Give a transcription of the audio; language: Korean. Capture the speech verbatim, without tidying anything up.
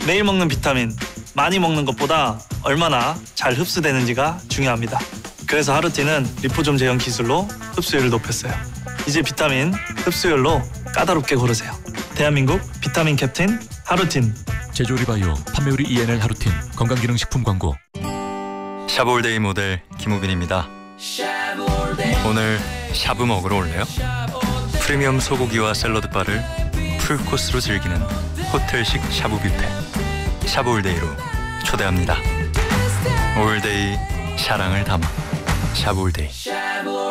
매일 먹는 비타민, 많이 먹는 것보다 얼마나 잘 흡수되는지가 중요합니다. 그래서 하루틴은 리포좀 제형 기술로 흡수율을 높였어요. 이제 비타민 흡수율로 까다롭게 고르세요. 대한민국 비타민 캡틴 하루틴. 제조리바이오 판매우리 이엔엘 하루틴 건강기능식품 광고. 샤브올데이 모델 김우빈입니다. 오늘 샤브 먹으러 올래요? 프리미엄 소고기와 샐러드바를 풀코스로 즐기는 호텔식 샤브 뷔페 샤브올데이로 초대합니다. 올데이 사랑을 담아 샤브올데이.